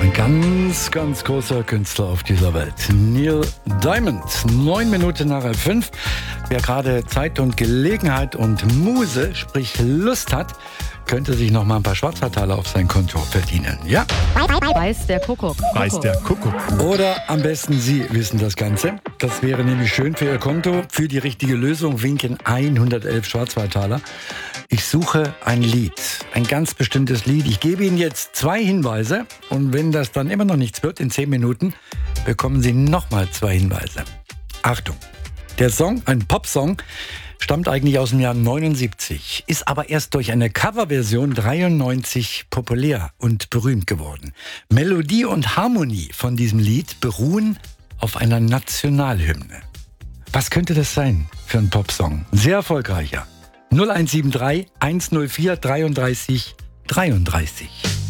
Ganz, ganz großer Künstler auf dieser Welt. Neil Diamond. 9 Minuten nach 5. Wer gerade Zeit und Gelegenheit und Muse, sprich Lust hat, könnte sich noch mal ein paar Schwarzwaldtaler auf sein Konto verdienen. Ja? Weiß der Kuckuck. Weiß der Kuckuck. Oder am besten Sie wissen das Ganze. Das wäre nämlich schön für Ihr Konto. Für die richtige Lösung winken 111 Schwarzwaldtaler. Ich suche ein Lied, ein ganz bestimmtes Lied. Ich gebe Ihnen jetzt 2 Hinweise und wenn das dann immer noch nichts wird, in 10 Minuten, bekommen Sie nochmal 2 Hinweise. Achtung, der Song, ein Popsong, stammt eigentlich aus dem Jahr 79, ist aber erst durch eine Coverversion 93 populär und berühmt geworden. Melodie und Harmonie von diesem Lied beruhen auf einer Nationalhymne. Was könnte das sein für ein Popsong? Sehr erfolgreicher. 0173 104 33 33.